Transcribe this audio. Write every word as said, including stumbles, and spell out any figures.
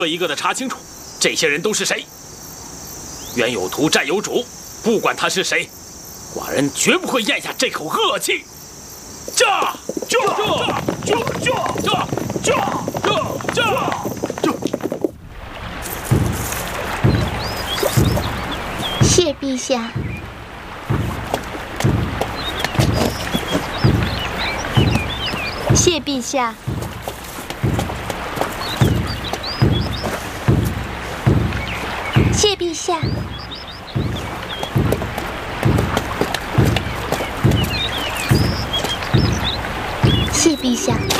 个一个的查清楚，这些人都是谁。冤有头，债有主，不管他是谁，寡人绝不会咽下这口恶气。驾！驾！驾！驾！驾！驾！驾！驾！ 谢陛下。谢陛下。谢陛下。谢陛下。